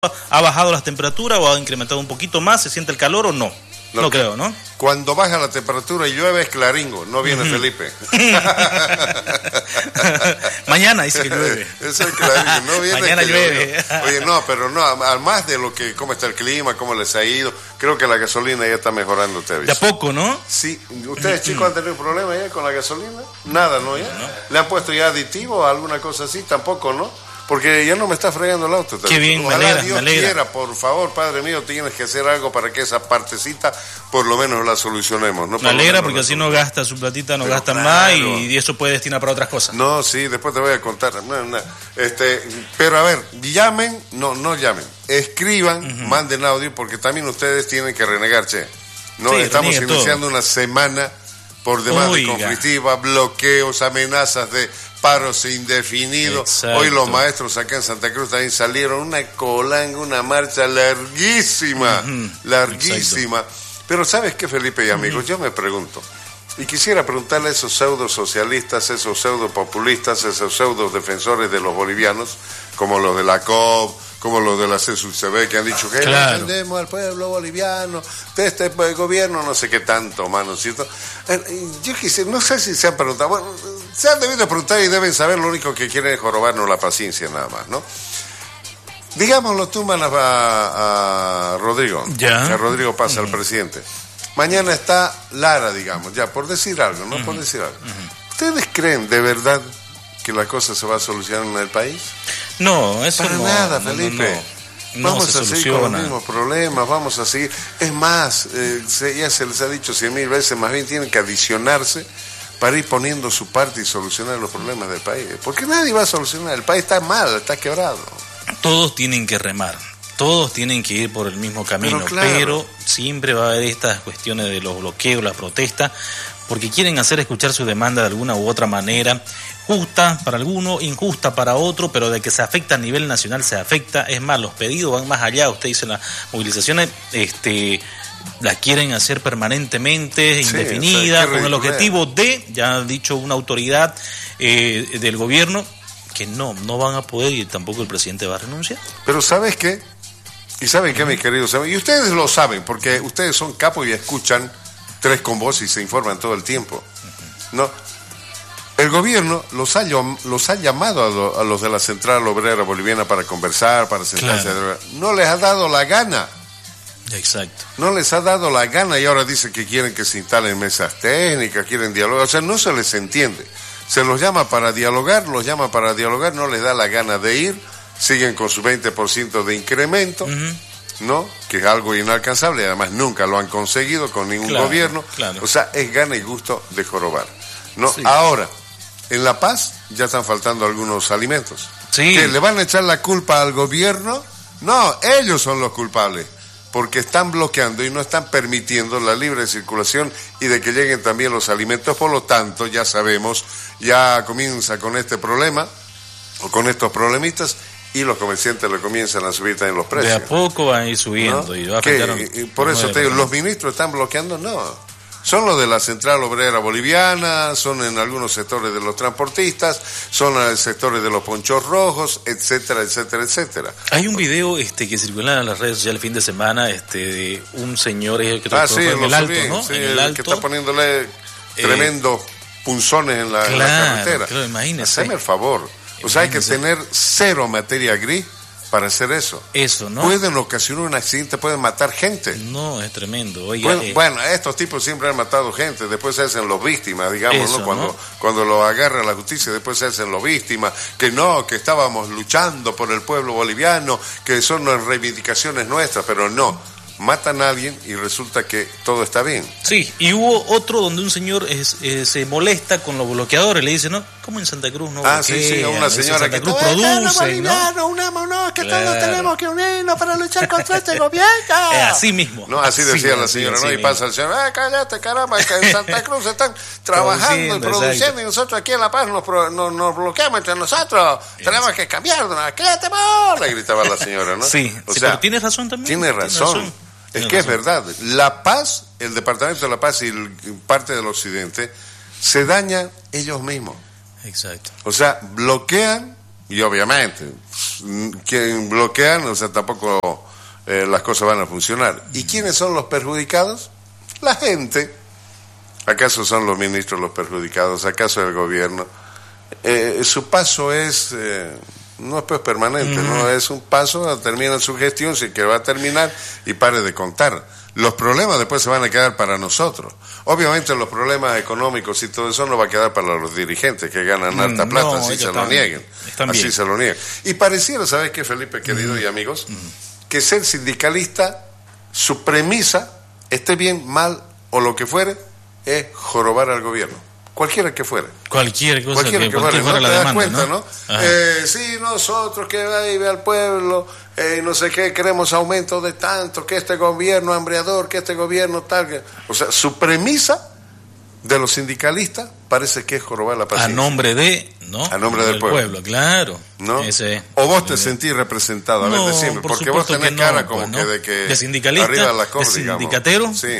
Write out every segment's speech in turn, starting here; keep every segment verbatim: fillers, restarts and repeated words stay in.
¿Ha bajado las temperaturas o ha incrementado un poquito más? ¿Se siente el calor o no? No, no creo, ¿no? Cuando baja la temperatura y llueve es claringo, no viene uh-huh. Felipe. Mañana dice que llueve. Eso es claringo, no viene. Mañana llueve. Llueve. Oye, no, pero no, al más de lo que, cómo está el clima, cómo les ha ido, creo que la gasolina ya está mejorando, te aviso. De a poco, ¿no? Sí, ¿ustedes chicos han tenido problemas ya con la gasolina? Nada, ¿no? ¿Ya? No. ¿Le han puesto ya aditivo o alguna cosa así? Tampoco, ¿no? Porque ya no me está fregando el auto. Qué bien, me alegra, Dios me alegra. quiera, por favor, Padre mío, tienes que hacer algo para que esa partecita por lo menos la solucionemos. ¿no? Me alegra porque así no gasta su platita, no gasta claro. más y, y eso puede destinar para otras cosas. No, sí, después te voy a contar. No, no. Este, pero a ver, llamen, no, no llamen, escriban, uh-huh. manden audio porque también ustedes tienen que renegar, che. No, sí, estamos iniciando todo. Una semana por demás Oiga. de conflictiva, bloqueos, amenazas de paros indefinidos. Exacto. Hoy los maestros acá en Santa Cruz también salieron una colanga, una marcha larguísima, uh-huh. larguísima. Exacto. Pero ¿sabes qué, Felipe y amigos? Uh-huh. Yo me pregunto, y quisiera preguntarle a esos pseudo socialistas, esos pseudo populistas, esos pseudo defensores de los bolivianos, como los de la C O B, como los de la C E S U C B, que han dicho que claro. defendemos al pueblo boliviano, de este gobierno, no sé qué tanto, mano, ¿cierto? Yo quisiera, no sé si se han preguntado, bueno, se han debido preguntar y deben saber, lo único que quieren es jorobarnos la paciencia nada más, ¿no? Digámoslo tú, man, a, a Rodrigo, ya. que Rodrigo pasa uh-huh. al presidente. Mañana está Lara, digamos, ya, por decir algo, ¿no? Uh-huh. Por decir algo. Uh-huh. ¿Ustedes creen de verdad que la cosa se va a solucionar en el país? No, eso Para no. nada, Felipe. No, no, no vamos se a seguir soluciona. con los mismos problemas, vamos a seguir. Es más, eh, se, ya se les ha dicho cien mil veces, más bien tienen que adicionarse para ir poniendo su parte y solucionar los problemas del país. Porque nadie va a solucionar. El país está mal, está quebrado. Todos tienen que remar. Todos tienen que ir por el mismo camino, pero, claro. pero siempre va a haber estas cuestiones de los bloqueos, las protestas, porque quieren hacer escuchar su demanda de alguna u otra manera, justa para alguno, injusta para otro, pero de que se afecta a nivel nacional se afecta. Es más, los pedidos van más allá. Usted dice, las movilizaciones este, las quieren hacer permanentemente, sí, indefinidas, o sea, con el objetivo de, ya ha dicho una autoridad eh, del gobierno, que no, no van a poder y tampoco el presidente va a renunciar. Pero ¿sabes qué? ¿Y saben qué, mis queridos amigos? Y ustedes lo saben, porque ustedes son capos y escuchan Tres con Voz y se informan todo el tiempo, ¿no? El gobierno los ha, los ha llamado a, lo, a los de la Central Obrera Boliviana para conversar, para sentarse. Claro. No les ha dado la gana. Exacto. No les ha dado la gana y ahora dicen que quieren que se instalen mesas técnicas, quieren dialogar. O sea, no se les entiende. Se los llama para dialogar, los llama para dialogar, no les da la gana de ir, siguen con su veinte por ciento de incremento. Uh-huh. ¿No? Que es algo inalcanzable, además nunca lo han conseguido con ningún claro, gobierno. Claro. O sea, es gana y gusto de jorobar, ¿no? Sí. Ahora, en La Paz ya están faltando algunos alimentos. Sí. ¿Qué, le van a echar la culpa al gobierno? No, ellos son los culpables, porque están bloqueando y no están permitiendo la libre circulación y de que lleguen también los alimentos. Por lo tanto, ya sabemos, ya comienza con este problema, o con estos problemitas, y los comerciantes le comienzan a subir también los precios. De a poco van a ir subiendo. ¿No? Y va a ¿Qué? Por eso te digo, ¿los ministros están bloqueando? No. Son los de la Central Obrera Boliviana, son en algunos sectores de los transportistas, son en sectores de los ponchos rojos, etcétera, etcétera, etcétera. Hay un video este que circulaba en las redes sociales el fin de semana, este de un señor que ah, sí, en el alto, subí, ¿no? Sí, en el el alto, que está poniéndole tremendo eh, punzones en la, claro, en la carretera. Claro, imagínese. Haceme el favor. O sea, hay que tener cero materia gris para hacer eso. Eso, ¿no? Pueden ocasionar un accidente, pueden matar gente. No, es tremendo. Oiga, bueno, eh... bueno, estos tipos siempre han matado gente, después se hacen los víctimas, digamos, eso, ¿no? Cuando, ¿no? cuando lo agarra la justicia, después se hacen los víctimas, que no, que estábamos luchando por el pueblo boliviano, que son las reivindicaciones nuestras, pero no. Matan a alguien y resulta que todo está bien. Sí, y hubo otro donde un señor es, eh, se molesta con los bloqueadores, le dice, ¿no? ¿Cómo en Santa Cruz no Ah, bloquea? sí, sí, una señora que Cruz produce, ¿no? Unámonos, que claro. Todos tenemos que unirnos para luchar contra este gobierno. Eh, así mismo. No, así decía sí, la señora, así, ¿no? así y mismo. pasa el señor, ah, cállate, caramba, que en Santa Cruz están trabajando y produciendo exacto. Y nosotros aquí en La Paz nos, nos, nos bloqueamos entre nosotros. Es. Tenemos que cambiarnos, cállate, amor, le gritaba la señora, ¿no? Sí, o sí sea, pero tiene razón también. Tiene razón. Tiene razón. Es que es verdad, La Paz, el Departamento de La Paz y el, parte del Occidente se dañan ellos mismos. Exacto. O sea, bloquean y obviamente, quien bloquean, o sea, tampoco eh, las cosas van a funcionar. ¿Y quiénes son los perjudicados? La gente. ¿Acaso son los ministros los perjudicados? ¿Acaso el gobierno? Eh, su paso es... Eh, no es pues permanente, mm. no es un paso, termina su gestión, si que va a terminar y pare de contar. Los problemas después se van a quedar para nosotros. Obviamente los problemas económicos y todo eso no va a quedar para los dirigentes que ganan harta plata, no, así se están, lo nieguen. Así bien. se lo niegan. Y pareciera, ¿sabes qué, Felipe, querido mm. y amigos? Mm. Que ser sindicalista, su premisa, esté bien, mal o lo que fuere, es jorobar al gobierno. Cualquiera que fuera. Cualquier cosa Cualquiera que, que fuera, fuera no la te demanda, das cuenta, ¿no? ¿no? Eh, sí, nosotros que ahí ve al pueblo, eh, no sé qué, queremos aumento de tanto, que este gobierno hambreador, que este gobierno tal, que... O sea, su premisa de los sindicalistas parece que es jorobar la paciencia. A nombre de, ¿no? A nombre del, del pueblo. pueblo. Claro. ¿No? Ese, o vos te sentís representado, a no, ver, decime, por porque vos tenés no, cara como pues, que ¿no? de que de sindicalista, arriba la cor, de sindicatero. Sí.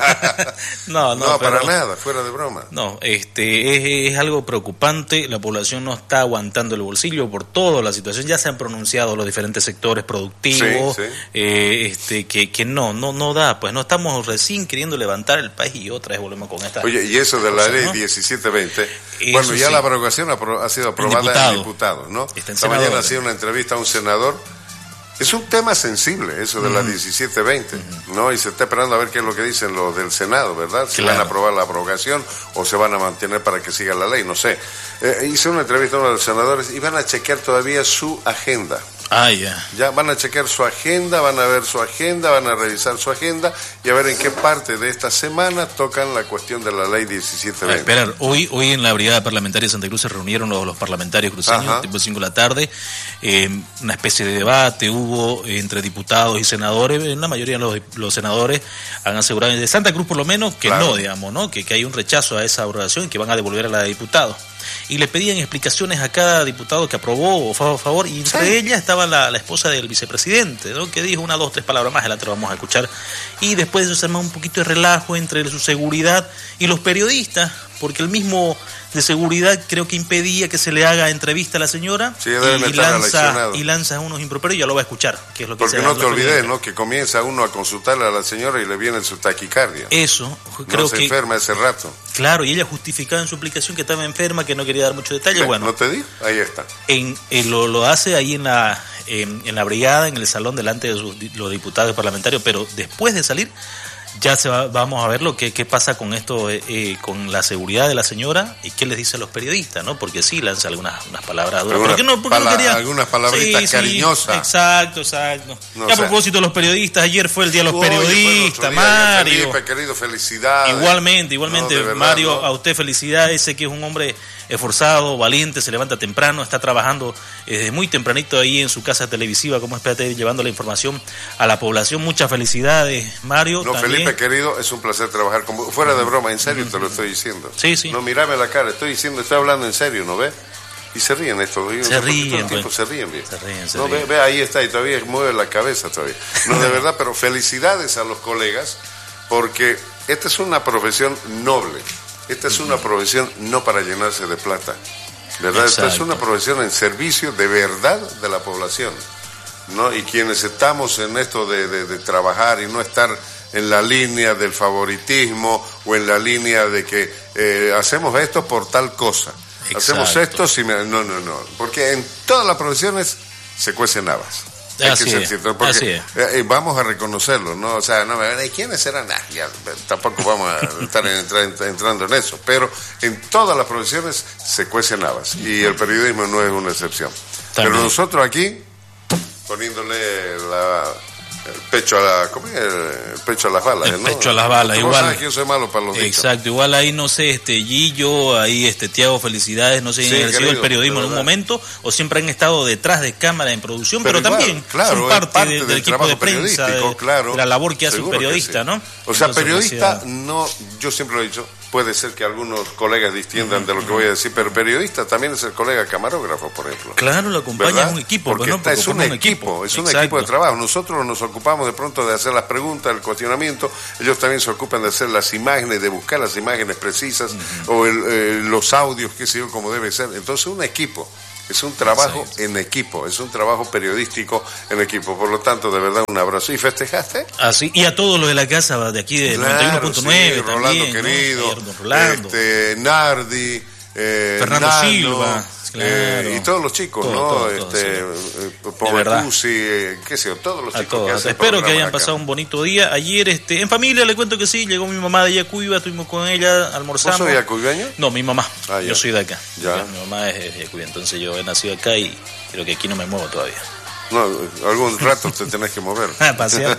no, no, no pero, para nada, fuera de broma. No, este es, es algo preocupante, la población no está aguantando el bolsillo por toda la situación, ya se han pronunciado los diferentes sectores productivos, sí, sí. Eh, este que, que no, no, no da, pues no estamos recién queriendo levantar el país y otra vez volvemos con esta. Oye, y eso de la ley ¿no? diecisiete veinte, bueno, ya sí. la abrogación ha sido aprobada en diputado, diputado ¿no? Esta mañana hacía una entrevista a un senador. Es un tema sensible eso de uh-huh. la diecisiete veinte, uh-huh. ¿no? Y se está esperando a ver qué es lo que dicen los del Senado, ¿verdad? Si claro. van a aprobar la abrogación o se van a mantener para que siga la ley, no sé. Eh, hice una entrevista a uno de los senadores y van a chequear todavía su agenda. Ah, ya. Yeah. Ya van a chequear su agenda, van a ver su agenda, van a revisar su agenda y a ver en qué parte de esta semana tocan la cuestión de la ley diecisiete veinte. A esperar, hoy, hoy en la Brigada Parlamentaria de Santa Cruz se reunieron los, los parlamentarios cruceños, tipo cinco de la tarde, eh, una especie de debate hubo entre diputados y senadores, la mayoría de los, los senadores han asegurado, de Santa Cruz por lo menos, que claro. no, digamos, ¿no? Que, que hay un rechazo a esa abrogación y que van a devolver a la de diputados. Y le pedían explicaciones a cada diputado que aprobó o fue a favor, y entre sí. ellas estaba la, la esposa del vicepresidente, ¿no? Que dijo una, dos, tres palabras más, adelante lo vamos a escuchar, y después de eso se armó un poquito de relajo entre su seguridad y los periodistas, porque el mismo de seguridad creo que impedía que se le haga entrevista a la señora, sí, y, y, lanza, y lanza unos improperios y ya lo va a escuchar, que es lo que porque no te olvides, ¿no? Que comienza uno a consultarle a la señora y le viene su taquicardia. Eso, creo no se que... enferma ese rato. Claro, y ella justificaba en su aplicación que estaba enferma, que no quería dar mucho detalle. ¿Ven? Bueno, ¿No te di? Ahí está. En, en lo, lo hace ahí en la, en, en la brigada, en el salón, delante de sus, los diputados parlamentarios, pero después de salir... Ya se va, vamos a ver lo que qué pasa con esto, eh, eh, con la seguridad de la señora y qué les dice a los periodistas, ¿no? Porque sí lanza algunas unas palabras duras. Algunas, no, pala, no quería... algunas palabritas sí, cariñosas. Sí, exacto, exacto. No, y a propósito de los periodistas, ayer fue el Día de los Periodistas, día, Mario. Felipe, querido, felicidades. Igualmente, igualmente, no, verdad, Mario, ¿no? a usted felicidades. Sé que es un hombre esforzado, valiente, se levanta temprano, está trabajando desde muy tempranito ahí en su casa televisiva, como espérate, llevando la información a la población. Muchas felicidades, Mario. No, también. Felipe, querido, es un placer trabajar con vos. Fuera de broma, en serio te lo estoy diciendo. Sí, sí. No, mirame la cara, estoy diciendo, estoy hablando en serio, ¿no ves? Y se ríen estos. Se ríen, pues. Se ríen bien. Se ríen, se no, ríen. Ve, ve, ahí está, y todavía mueve la cabeza todavía. No, de verdad, pero felicidades a los colegas, porque esta es una profesión noble. Esta es una profesión no para llenarse de plata, ¿verdad? Exacto. Esta es una profesión en servicio de verdad de la población, ¿no? Y quienes estamos en esto de, de, de trabajar y no estar en la línea del favoritismo o en la línea de que eh, hacemos esto por tal cosa, exacto. hacemos esto si me... No, no, no, porque en todas las profesiones se cuecen habas. Hay así que ser es, cierto, porque así es. Eh, vamos a reconocerlo, ¿no? O sea, no me ¿quiénes serán? Ah, ya, tampoco vamos a estar entra, entrando en eso, pero en todas las profesiones se cuecen habas y el periodismo no es una excepción. También. Pero nosotros aquí, poniéndole la... el pecho a la, ¿cómo es? El pecho a las balas, el ¿no? pecho a las balas, igual. Sabes que yo soy malo para los dichos. Exacto, igual ahí no sé, este Gillo, ahí este Tiago, felicidades, no sé si sí, han ejercido el periodismo en algún momento o siempre han estado detrás de cámara en producción, pero, pero igual, también claro, son parte, parte de, del, del equipo de prensa, de, claro, de la labor que hace un periodista, sí. ¿no? O sea, entonces, periodista no, yo siempre lo he dicho, puede ser que algunos colegas distiendan uh-huh, de lo que uh-huh. voy a decir, pero periodista también es el colega camarógrafo, por ejemplo. Claro, lo acompaña un equipo, porque, ¿no? Porque es un, un equipo, es un Exacto. equipo de trabajo. Nosotros nos ocupamos de pronto de hacer las preguntas, el cuestionamiento, ellos también se ocupan de hacer las imágenes, de buscar las imágenes precisas, uh-huh. o el, eh, los audios, qué sé yo, como debe ser. Entonces, un equipo. Es un trabajo sí. en equipo, es un trabajo periodístico en equipo. Por lo tanto, de verdad, un abrazo. ¿Y festejaste? Así, y a todos los de la casa de aquí de claro, noventa y uno punto nueve sí, Rolando también, querido, ¿no? Rolando. Este, Nardi, eh, Fernando Nano, Silva. Claro. Eh, y todos los chicos, todo, ¿no? todo, este, todo, sí. Pometusi, eh, qué sé yo, todos los chicos todos. que hacen Espero que hayan acá. pasado un bonito día. Ayer, este, en familia le cuento que sí, llegó mi mamá de Yacuiba, estuvimos con ella, almorzamos. ¿Vos sos yacuibeño? No, mi mamá. Ah, yo soy de acá. Ya. Mi mamá es de Yacuiba, entonces yo he nacido acá y creo que aquí no me muevo todavía. No, algún rato te tenés que mover. Pasear.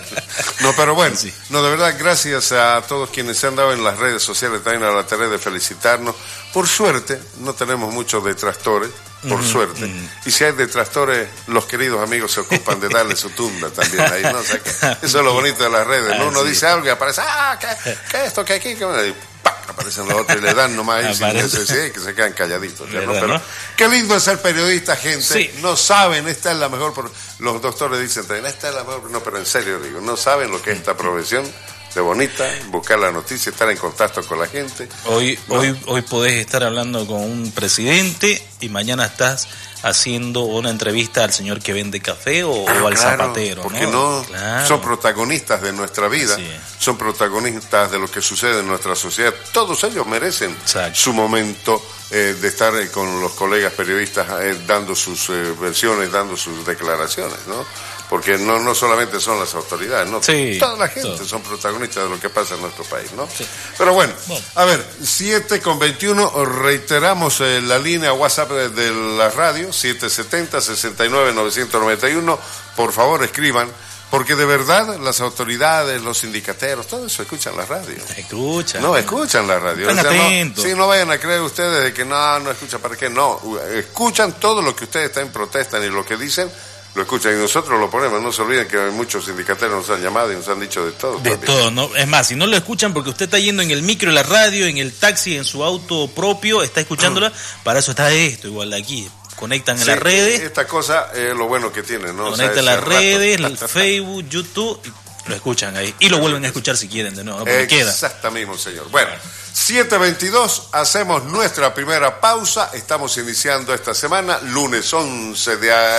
No, pero bueno, sí. no, de verdad, gracias a todos quienes se han dado en las redes sociales también a la tarea de felicitarnos. Por suerte, no tenemos muchos detractores, por mm, suerte. Mm. Y si hay detractores, los queridos amigos se ocupan de darle su tunda también ahí, ¿no? O sea, que eso es lo bonito de las redes, ¿no? Uno ah, sí. dice algo y aparece, ah, ¿qué, qué esto, qué aquí? ¿Qué? Aparecen los otros y le dan nomás ahí sin necesidad, que se quedan calladitos. ¿Ya, no? Pero ¿no? Qué lindo es ser periodista, gente. Sí. No saben, esta es la mejor. Por... Los doctores dicen, esta es la mejor. No, pero en serio digo, no saben lo que es esta profesión de bonita, buscar la noticia, estar en contacto con la gente. Hoy, ¿no? hoy, hoy podés estar hablando con un presidente y mañana estás haciendo una entrevista al señor que vende café o, ah, o al claro, zapatero, porque ¿no? no claro. son protagonistas de nuestra vida, sí. son protagonistas de lo que sucede en nuestra sociedad. Todos ellos merecen Exacto. su momento eh, de estar eh, con los colegas periodistas eh, dando sus eh, versiones, dando sus declaraciones, ¿no? Porque no, no solamente son las autoridades, ¿no? Sí, toda la gente todo. Son protagonistas de lo que pasa en nuestro país, ¿no? Sí. Pero bueno, bueno, a ver, siete con veintiuno, reiteramos eh, la línea WhatsApp de, de la radio, siete setenta, sesenta y nueve, novecientos noventa y uno, por favor escriban, porque de verdad las autoridades, los sindicateros, todo eso escuchan la radio. Escuchan. No, escuchan la radio. Están o sea, atentos. No, sí, no vayan a creer ustedes de que no, no escuchan, ¿para qué? No, escuchan todo lo que ustedes están protestan y lo que dicen, lo escuchan y nosotros lo ponemos. No se olviden que muchos sindicateros nos han llamado y nos han dicho de todo. De también. todo, ¿no? Es más, si no lo escuchan porque usted está yendo en el micro, en la radio, en el taxi, en su auto propio, está escuchándola, para eso está esto, igual de aquí. Conectan sí, en las redes. Esta cosa es lo bueno que tiene, ¿no? Conectan o sea, las redes, el Facebook, YouTube, lo escuchan ahí. Y lo vuelven a escuchar si quieren de nuevo, porque queda. Exactamente, señor. Bueno, siete veintidós, hacemos nuestra primera pausa. Estamos iniciando esta semana, lunes once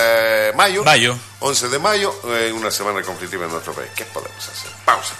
de mayo. Mayo. once de mayo, eh, una semana conflictiva en nuestro país. ¿Qué podemos hacer? Pausa.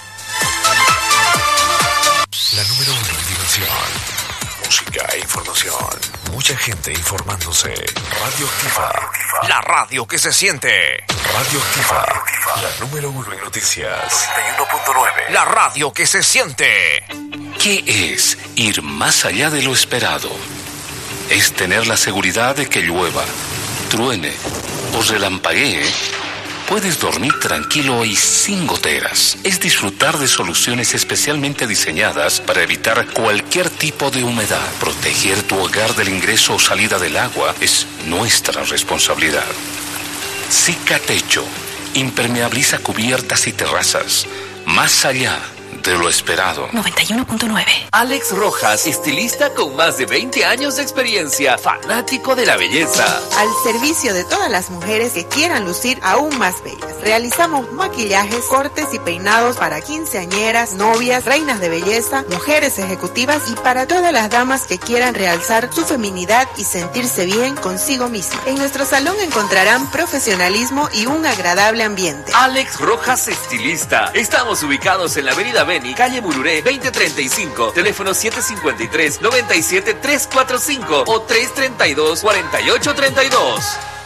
La número uno en diversión, música e información. Mucha gente informándose. Radioactiva. La radio que se siente. Radioactiva. La número uno en noticias. noventa y uno punto nueve. La radio que se siente. ¿Qué es ir más allá de lo esperado? Es tener la seguridad de que llueva, truene o relampaguee. Puedes dormir tranquilo y sin goteras. Es disfrutar de soluciones especialmente diseñadas para evitar cualquier tipo de humedad. Proteger tu hogar del ingreso o salida del agua es nuestra responsabilidad. Cicatecho impermeabiliza cubiertas y terrazas. Más allá de lo esperado. noventa y uno punto nueve. Alex Rojas, estilista con más de veinte años de experiencia, fanático de la belleza. Al servicio de todas las mujeres que quieran lucir aún más bellas. Realizamos maquillajes, cortes y peinados para quinceañeras, novias, reinas de belleza, mujeres ejecutivas y para todas las damas que quieran realzar su feminidad y sentirse bien consigo misma. En nuestro salón encontrarán profesionalismo y un agradable ambiente. Alex Rojas, estilista. Estamos ubicados en la avenida Beni, calle Mururé, veinte treinta y cinco, teléfono siete cinco tres, nueve siete, tres cuatro cinco o tres tres dos, cuatro ocho tres dos.